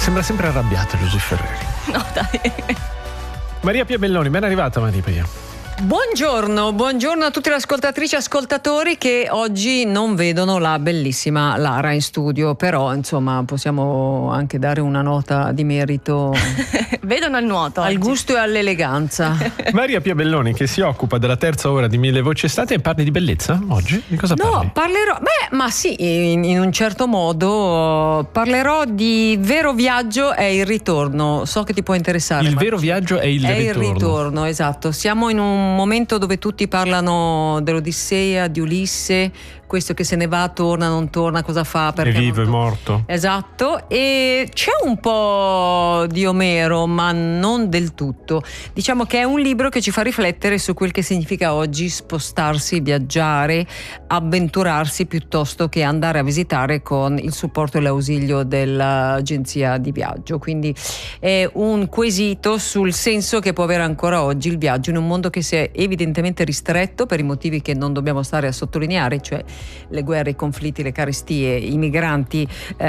Sembra sempre arrabbiato Giusy Ferreri. No, dai. Maria Pia Belloni, ben arrivata Maria Pia. Buongiorno a tutte le ascoltatrici e ascoltatori che oggi non vedono la bellissima Lara in studio, però insomma possiamo anche dare una nota di merito Vedono il nuoto al oggi. gusto e all'eleganza. Maria Pia Belloni, che si occupa della terza ora di Mille Voci Estate, e parli di bellezza oggi? Di cosa parli? No, parlerò, ma sì, in un certo modo parlerò di Vero Viaggio e il ritorno. So che ti può interessare. Il vero viaggio è il ritorno. Il ritorno, esatto. Siamo in un momento dove tutti parlano dell'Odissea, di Ulisse, questo che se ne va, torna, non torna, cosa fa, perché è vivo, non è morto. Esatto, e c'è un po' di Omero, ma non del tutto. Diciamo che è un libro che ci fa riflettere su quel che significa oggi spostarsi, viaggiare, avventurarsi, piuttosto che andare a visitare con il supporto e l'ausilio dell'agenzia di viaggio. Quindi è un quesito sul senso che può avere ancora oggi il viaggio in un mondo che si è evidentemente ristretto per i motivi che non dobbiamo stare a sottolineare, cioè le guerre, i conflitti, le carestie, i migranti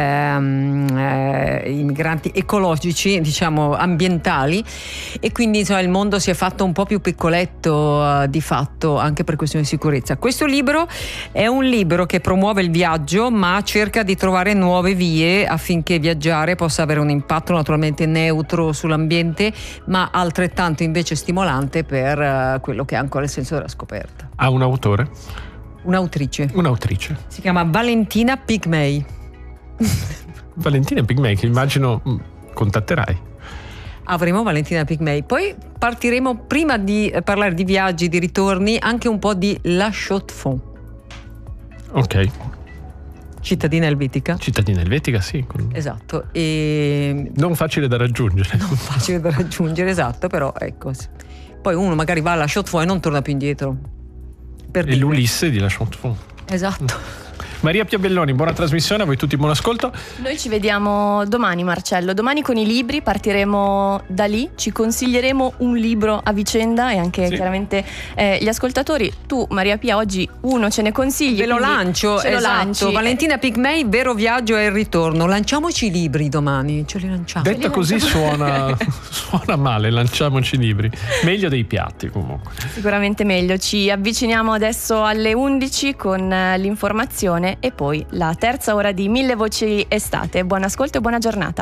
ecologici, diciamo ambientali, e quindi insomma il mondo si è fatto un po' più piccoletto di fatto anche per questioni di sicurezza. Questo libro è un libro che promuove il viaggio, ma cerca di trovare nuove vie affinché viaggiare possa avere un impatto naturalmente neutro sull'ambiente, ma altrettanto invece stimolante per quello che è ancora il senso della scoperta. Ha un autore? Un'autrice. Si chiama Valentina Pigmei. Valentina Pigmei, che immagino contatterai. Avremo Valentina Pigmei. Poi partiremo, prima di parlare di viaggi, di ritorni, anche un po' di La Chaux-de-Fonds. Ok. Cittadina elvetica, sì. esatto, e non facile da raggiungere. Esatto, però ecco. Poi uno magari va alla Chaux-de-Fonds e non torna più indietro. È l'Ulisse di La Chaux-de-Fonds. Esatto. Maria Pia Belloni, buona trasmissione, a voi tutti buon ascolto. Noi ci vediamo domani, Marcello. Domani con i libri partiremo da lì, ci consiglieremo un libro a vicenda e anche chiaramente gli ascoltatori. Tu, Maria Pia, oggi uno ce ne consigli. Ve lo lancio, esatto. Valentina Pigmei, Vero Viaggio e il ritorno. Lanciamoci i libri domani, ce li lanciamo. Detta così suona male, lanciamoci i libri. Meglio dei piatti comunque. Sicuramente meglio. Ci avviciniamo adesso alle 11 con l'informazione e poi la terza ora di Mille Voci Estate. Buon ascolto e buona giornata.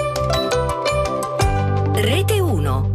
Rete 1.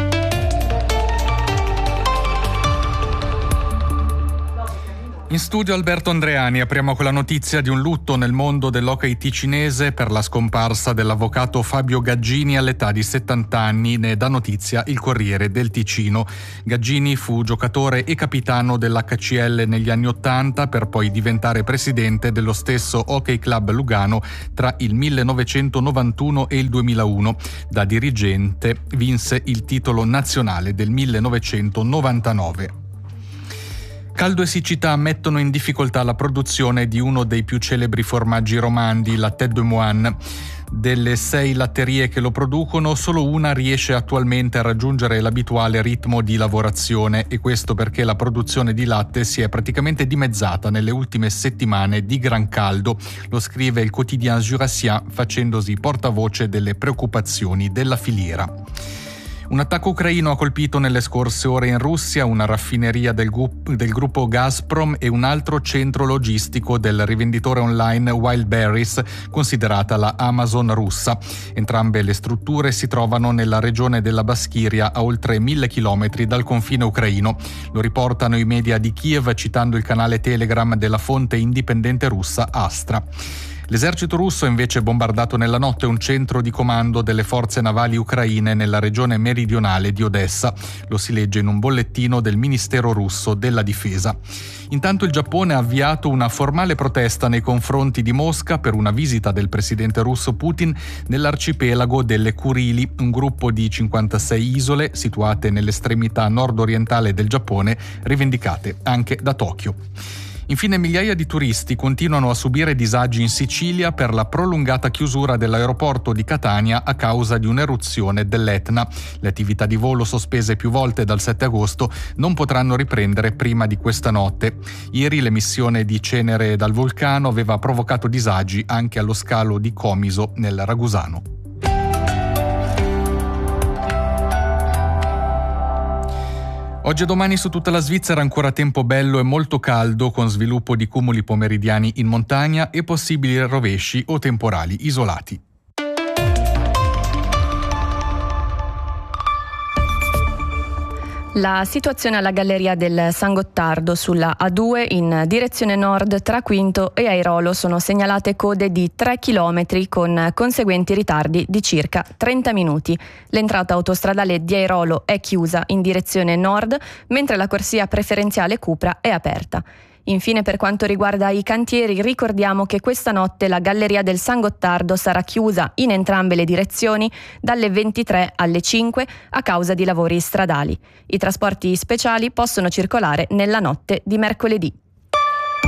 In studio Alberto Andreani, apriamo con la notizia di un lutto nel mondo dell'hockey ticinese per la scomparsa dell'avvocato Fabio Gaggini all'età di 70 anni, ne dà notizia il Corriere del Ticino. Gaggini fu giocatore e capitano dell'HCL negli anni 80 per poi diventare presidente dello stesso Hockey Club Lugano tra il 1991 e il 2001. Da dirigente vinse il titolo nazionale del 1999. Caldo e siccità mettono in difficoltà la produzione di uno dei più celebri formaggi romandi, la Tête de Moine. Delle 6 latterie che lo producono, solo una riesce attualmente a raggiungere l'abituale ritmo di lavorazione, e questo perché la produzione di latte si è praticamente dimezzata nelle ultime settimane di gran caldo. Lo scrive il quotidien Jurassien, facendosi portavoce delle preoccupazioni della filiera. Un attacco ucraino ha colpito nelle scorse ore in Russia una raffineria del gruppo Gazprom e un altro centro logistico del rivenditore online Wildberries, considerata la Amazon russa. Entrambe le strutture si trovano nella regione della Baschiria, a oltre 1000 chilometri dal confine ucraino. Lo riportano i media di Kiev, citando il canale Telegram della fonte indipendente russa Astra. L'esercito russo ha invece bombardato nella notte un centro di comando delle forze navali ucraine nella regione meridionale di Odessa. Lo si legge in un bollettino del Ministero russo della Difesa. Intanto il Giappone ha avviato una formale protesta nei confronti di Mosca per una visita del presidente russo Putin nell'arcipelago delle Kurili, un gruppo di 56 isole situate nell'estremità nord-orientale del Giappone, rivendicate anche da Tokyo. Infine, migliaia di turisti continuano a subire disagi in Sicilia per la prolungata chiusura dell'aeroporto di Catania a causa di un'eruzione dell'Etna. Le attività di volo sospese più volte dal 7 agosto non potranno riprendere prima di questa notte. Ieri l'emissione di cenere dal vulcano aveva provocato disagi anche allo scalo di Comiso nel Ragusano. Oggi e domani su tutta la Svizzera ancora tempo bello e molto caldo, con sviluppo di cumuli pomeridiani in montagna e possibili rovesci o temporali isolati. La situazione alla galleria del San Gottardo sulla A2 in direzione nord tra Quinto e Airolo sono segnalate code di 3 km con conseguenti ritardi di circa 30 minuti. L'entrata autostradale di Airolo è chiusa in direzione nord, mentre la corsia preferenziale Cupra è aperta. Infine, per quanto riguarda i cantieri, ricordiamo che questa notte la galleria del San Gottardo sarà chiusa in entrambe le direzioni dalle 23 alle 5 a causa di lavori stradali. I trasporti speciali possono circolare nella notte di mercoledì.